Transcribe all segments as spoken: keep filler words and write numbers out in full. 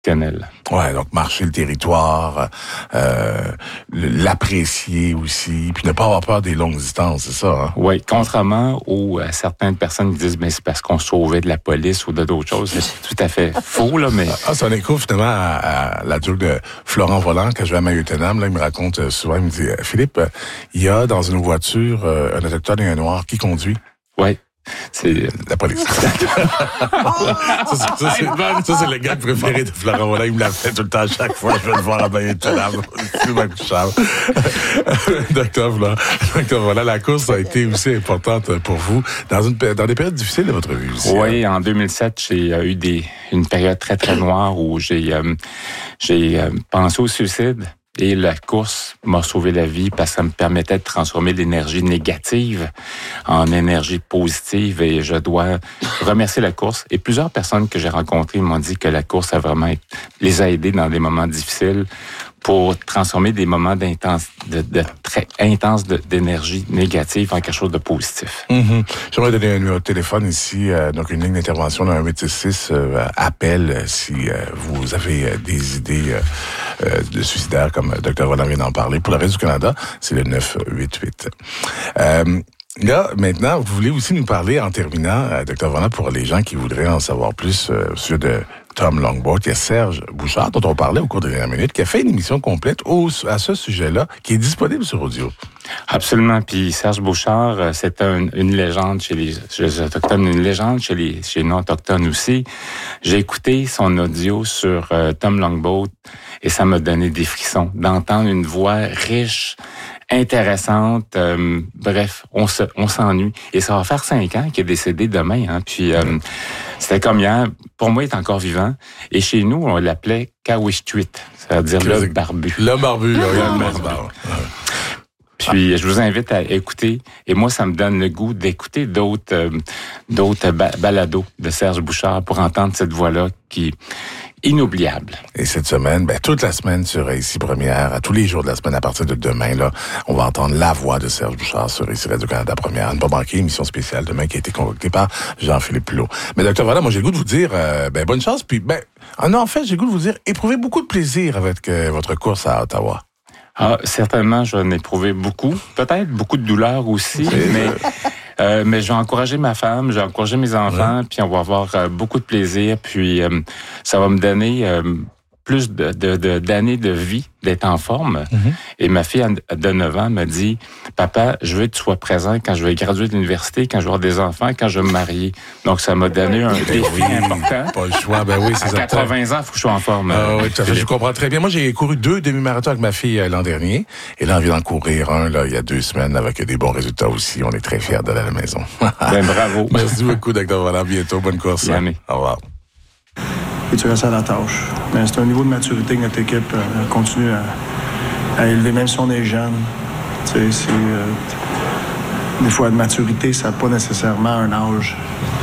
Ouais, donc marcher le territoire, euh, l'apprécier aussi, puis ne pas avoir peur des longues distances, c'est ça, hein? Oui, contrairement aux à certaines personnes qui disent mais c'est parce qu'on se sauvait de la police ou de d'autres choses, c'est tout à fait faux là, mais ah, c'est un écho finalement à, à la joke de Florent Volant quand je vais à Mayotenam, là il me raconte souvent, il me dit Philippe, il y a dans une voiture euh, un autochtone et un noir qui conduit. Oui. C'est la police. ça, c'est, ça, c'est, ça, c'est le gars préféré de Florent Volant. Il me l'a fait tout le temps à chaque fois. Je vais le voir à Mayotenam. C'est ma couchable. Docteur Volant, Docteur Volant, la course a été aussi importante pour vous dans, une, dans des périodes difficiles de votre vie aussi. Oui, en deux mille sept, j'ai eu des, une période très, très noire où j'ai, euh, j'ai euh, pensé au suicide. Et la course m'a sauvé la vie parce que ça me permettait de transformer l'énergie négative en énergie positive et je dois remercier la course. Et plusieurs personnes que j'ai rencontrées m'ont dit que la course a vraiment les a aidés dans des moments difficiles pour transformer des moments d'intense, de, de très intense de, d'énergie négative en quelque chose de positif. Mm-hmm. J'aimerais donner un numéro de téléphone ici, euh, donc une ligne d'intervention dans un huit six six, euh, appel si euh, vous avez euh, des idées euh, de suicidaires comme Docteur Volant vient d'en parler. Pour le reste du Canada, c'est le neuf huit huit. Euh, Là, maintenant, vous voulez aussi nous parler, en terminant, euh, Docteur Volant, pour les gens qui voudraient en savoir plus euh, sur de Tom Longboat, il y a Serge Bouchard, dont on parlait au cours des dernières minutes, qui a fait une émission complète au, à ce sujet-là, qui est disponible sur audio. Absolument. Puis Serge Bouchard, c'est un, une légende chez les, chez les Autochtones, une légende chez les, chez les non-Autochtones aussi. J'ai écouté son audio sur euh, Tom Longboat et ça m'a donné des frissons d'entendre une voix riche, intéressante. Euh, bref, on se, on s'ennuie. Et ça va faire cinq ans qu'il est décédé demain. Hein. Puis euh, c'était comme hier. Pour moi, il est encore vivant. Et chez nous, on l'appelait Kawishtuit, c'est-à-dire le barbu. Le barbu, oui, le barbu. Puis je vous invite à écouter. Et moi, ça me donne le goût d'écouter d'autres, euh, d'autres ba- balados de Serge Bouchard pour entendre cette voix-là qui inoubliable. Et cette semaine, ben toute la semaine sur Ici Première, à tous les jours de la semaine à partir de demain, là, on va entendre la voix de Serge Bouchard sur Ici Radio-Canada Première. Ne pas manquer émission spéciale demain qui a été concoctée par Jean-Philippe Plot. Mais docteur Volant, moi j'ai le goût de vous dire, euh, ben bonne chance. Puis ben, en fait, j'ai le goût de vous dire, éprouvez beaucoup de plaisir avec euh, votre course à Ottawa. Ah, certainement, j'en ai éprouvé beaucoup. Peut-être beaucoup de douleur aussi, mais euh, mais j'ai encouragé ma femme, j'ai encouragé mes enfants, ouais. Puis on va avoir euh, beaucoup de plaisir, puis euh, ça va me donner euh, plus de, de, de d'années de vie, d'être en forme. Mm-hmm. Et ma fille de neuf ans m'a dit, papa, je veux que tu sois présent quand je vais graduer de l'université, quand je vais avoir des enfants, quand je vais me marier. Donc ça m'a donné un défi oui, important. Pas le choix, ben oui, c'est ça. À quatre-vingts ans, il faut que je sois en forme. Ah oui, tout à fait, je comprends très bien. Moi, j'ai couru deux demi-marathons avec ma fille l'an dernier, et là, on vient d'en courir un là il y a deux semaines avec des bons résultats aussi. On est très fiers d'aller à la maison. Ben bravo. Merci beaucoup, docteur Volant. À bientôt, bonne course. Bien, au revoir. Et tu restes à la tâche. Mais c'est un niveau de maturité que notre équipe euh, continue à, à élever, même si on est jeune. Tu sais, c'est, euh, des fois, de maturité, ça n'a pas nécessairement un âge.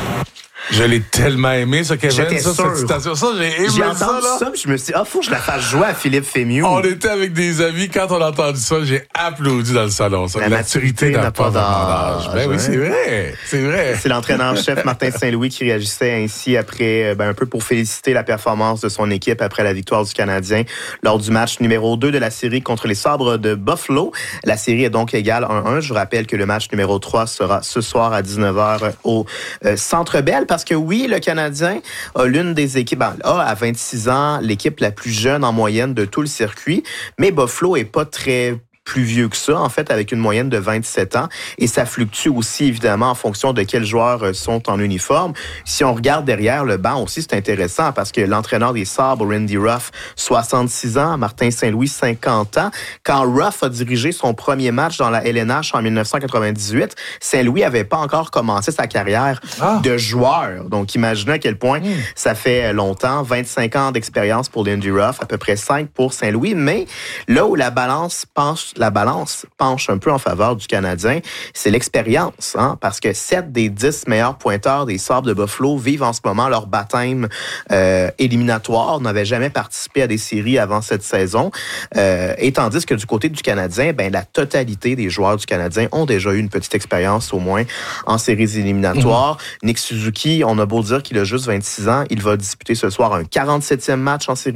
Je l'ai tellement aimé, ça, Kevin. J'étais ça, sûr. cette citation. Ça, j'ai aimé j'ai ça, entendu là. ça, puis je me suis dit, ah, faut que je la fasse jouer à Philippe Fémieux. On était avec des amis. Quand on a entendu ça, j'ai applaudi dans le salon. Ça. La, la maturité n'a pas d'âge. Ben oui, c'est vrai. C'est vrai. C'est l'entraîneur-chef Martin Saint-Louis qui réagissait ainsi après, ben, un peu pour féliciter la performance de son équipe après la victoire du Canadien lors du match numéro deux de la série contre les Sabres de Buffalo. La série est donc égale un un. Je vous rappelle que le match numéro trois sera ce soir à dix-neuf heures au euh, Centre Bell parce que oui, le Canadien Canadien a l'une des équipes, ben, a à vingt-six ans l'équipe la plus jeune en moyenne de tout le circuit, mais Buffalo est pas très plus vieux que ça, en fait, avec une moyenne de vingt-sept ans. Et ça fluctue aussi, évidemment, en fonction de quels joueurs sont en uniforme. Si on regarde derrière le banc aussi, c'est intéressant parce que l'entraîneur des Sabres, Randy Ruff, soixante-six ans, Martin Saint-Louis, cinquante ans. Quand Ruff a dirigé son premier match dans la L N H en dix-neuf cent quatre-vingt-dix-huit, Saint-Louis avait pas encore commencé sa carrière ah. de joueur. Donc, imaginez à quel point mmh. ça fait longtemps. vingt-cinq ans d'expérience pour Randy Ruff, à peu près cinq pour Saint-Louis. Mais là où la balance penche la balance penche un peu en faveur du Canadien, c'est l'expérience, hein, parce que sept des dix meilleurs pointeurs des Sabres de Buffalo vivent en ce moment leur baptême euh, éliminatoire, n'avaient jamais participé à des séries avant cette saison, euh, et tandis que du côté du Canadien, ben la totalité des joueurs du Canadien ont déjà eu une petite expérience au moins en séries éliminatoires. Mmh. Nick Suzuki, on a beau dire qu'il a juste vingt-six ans, il va disputer ce soir un quarante-septième match en séries